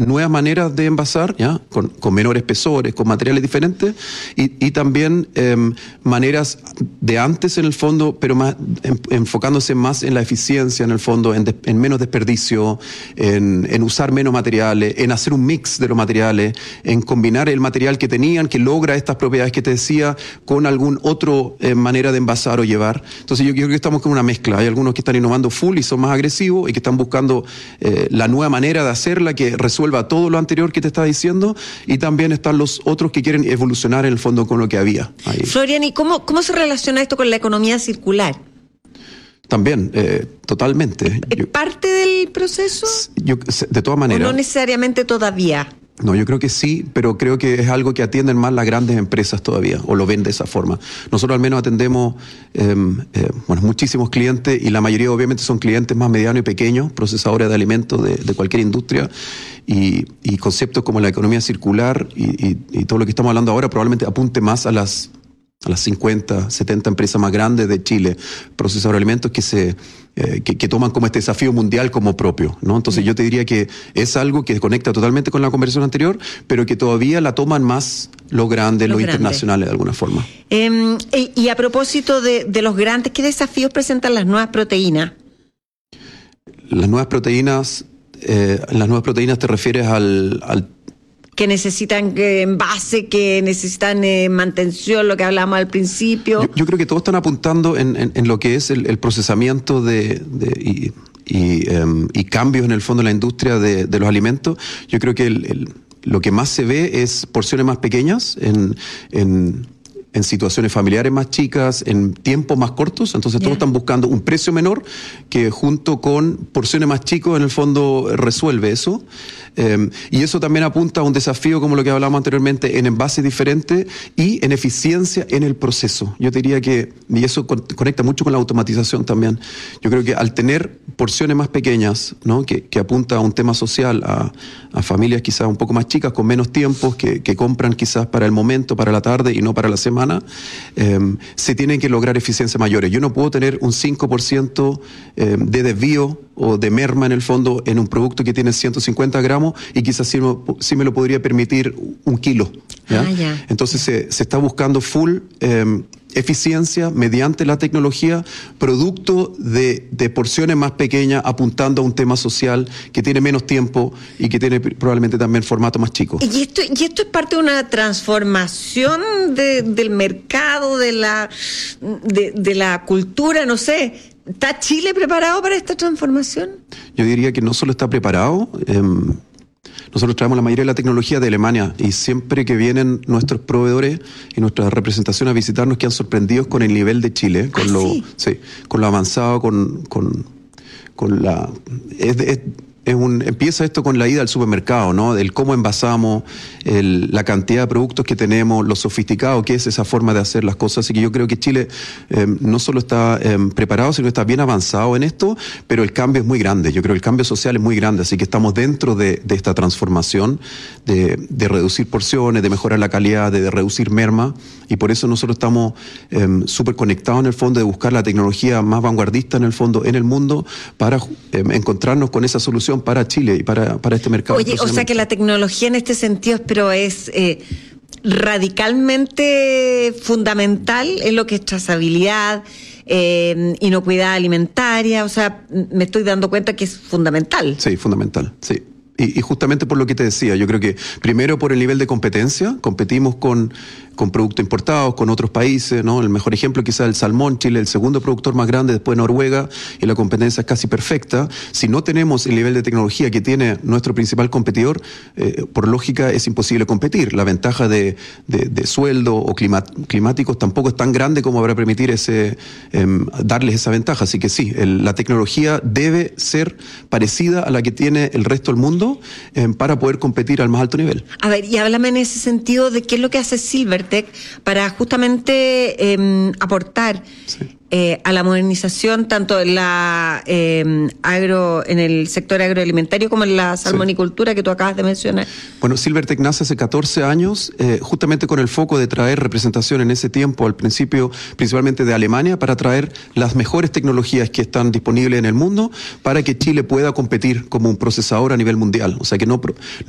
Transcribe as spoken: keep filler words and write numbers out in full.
nuevas maneras de envasar, ¿ya? Con, con menores espesores, con materiales diferentes, y, y también eh, maneras de antes en el fondo, pero más en, enfocándose más en la eficiencia en el fondo, en, de, en menos desperdicio, en, en usar menos materiales, en hacer un mix de los materiales, en combinar el material que tenían, que logra estas propiedades que te decía, con algún otro eh, manera de envasar o llevar. Entonces yo, yo creo que estamos con una mezcla. Hay algunos que están innovando full y son más agresivos y que están buscando eh, la nueva manera de hacerla que resuelva todo lo anterior que te estaba diciendo, y también están los otros que quieren evolucionar en el fondo con lo que había ahí. Florian, ¿y cómo, cómo se relaciona esto con la economía circular? También, eh, totalmente. ¿Es yo, parte del proceso? Yo, de todas maneras. ¿O no necesariamente todavía? No, yo creo que sí, pero creo que es algo que atienden más las grandes empresas todavía, o lo ven de esa forma. Nosotros al menos atendemos eh, eh, bueno, muchísimos clientes, y la mayoría obviamente son clientes más medianos y pequeños, procesadores de alimentos de, de cualquier industria, y, y conceptos como la economía circular y, y, y todo lo que estamos hablando ahora probablemente apunte más a las a las cincuenta, setenta empresas más grandes de Chile, procesadores de alimentos que se eh, que, que toman como este desafío mundial como propio, ¿no? Entonces yo te diría que es algo que conecta totalmente con la conversación anterior, pero que todavía la toman más los grandes, los, los grandes. internacionales de alguna forma. Eh, y a propósito de, de los grandes, ¿qué desafíos presentan las nuevas proteínas? Las nuevas proteínas, eh, las nuevas proteínas te refieres al, al que necesitan eh, envase, que necesitan eh, mantención, lo que hablábamos al principio. Yo, yo creo que todos están apuntando en, en, en lo que es el, el procesamiento de, de y, y, um, y cambios en el fondo en la industria de, de los alimentos. Yo creo que el, el, lo que más se ve es porciones más pequeñas en, en en situaciones familiares más chicas, en tiempos más cortos. Entonces yeah. todos están buscando un precio menor que junto con porciones más chicos en el fondo resuelve eso. Eh, y eso también apunta a un desafío como lo que hablábamos anteriormente, en envases diferentes y en eficiencia en el proceso. Yo diría que, y eso conecta mucho con la automatización también, yo creo que al tener porciones más pequeñas, ¿no? que, que apunta a un tema social, a, a familias quizás un poco más chicas, con menos tiempos, que, que compran quizás para el momento, para la tarde y no para la semana, Eh, se tienen que lograr eficiencias mayores. Yo no puedo tener un cinco por ciento eh, de desvío o de merma en el fondo en un producto que tiene ciento cincuenta gramos y quizás sí, sí me lo podría permitir un kilo. ¿ya? Ah, ya. Entonces se, se está buscando full eh, eficiencia mediante la tecnología, producto de, de porciones más pequeñas, apuntando a un tema social que tiene menos tiempo y que tiene probablemente también formato más chico. ¿Y esto, y esto es parte de una transformación de, del mercado, de la, de, de la cultura, no sé? ¿Está Chile preparado para esta transformación? Yo diría que no solo está preparado. Eh, Nosotros traemos la mayoría de la tecnología de Alemania, y siempre que vienen nuestros proveedores y nuestras representaciones a visitarnos quedan sorprendidos con el nivel de Chile, con ¿Ah, lo, sí? sí, con lo avanzado, con, con, con la es, es, es un, empieza esto con la ida al supermercado, ¿no? Del cómo envasamos, el, la cantidad de productos que tenemos, lo sofisticado que es esa forma de hacer las cosas. Así que yo creo que Chile eh, no solo está eh, preparado, sino que está bien avanzado en esto, pero el cambio es muy grande. Yo creo que el cambio social es muy grande, así que estamos dentro de, de esta transformación de, de reducir porciones, de mejorar la calidad, de, de reducir merma, y por eso nosotros estamos eh, súper conectados en el fondo, de buscar la tecnología más vanguardista en el fondo, en el mundo, para eh, encontrarnos con esa solución para Chile y para, para este mercado. Oye, o sea que la tecnología en este sentido, pero es eh, radicalmente fundamental en lo que es trazabilidad, eh, inocuidad alimentaria, o sea, me estoy dando cuenta que es fundamental. Sí, fundamental, sí. Y, y justamente por lo que te decía, yo creo que primero por el nivel de competencia, competimos con, con productos importados, con otros países, ¿no? El mejor ejemplo quizás el salmón, Chile el segundo productor más grande después de Noruega, y la competencia es casi perfecta. Si no tenemos el nivel de tecnología que tiene nuestro principal competidor, eh, por lógica es imposible competir. La ventaja de, de, de sueldo o clima, climáticos tampoco es tan grande como para permitir ese, eh, darles esa ventaja. Así que sí, el, la tecnología debe ser parecida a la que tiene el resto del mundo, Eh, para poder competir al más alto nivel. A ver, y háblame en ese sentido de qué es lo que hace Silvertech para justamente eh, aportar sí. eh, a la modernización tanto en la eh, agro, en el sector agroalimentario como en la salmonicultura sí. que tú acabas de mencionar. Bueno, Silvertech nace hace catorce años, eh, justamente con el foco de traer representación en ese tiempo, al principio principalmente de Alemania, para traer las mejores tecnologías que están disponibles en el mundo para que Chile pueda competir como un procesador a nivel mundial. O sea que no, no